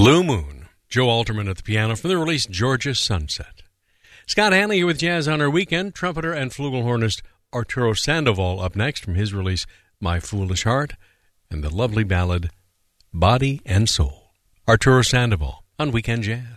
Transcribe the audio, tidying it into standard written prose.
Blue Moon, Joe Alterman at the piano from the release Georgia Sunset. Scott Hanley here with Jazz on Our Weekend. Trumpeter and flugelhornist Arturo Sandoval up next from his release My Foolish Heart and the lovely ballad Body and Soul. Arturo Sandoval on Weekend Jazz.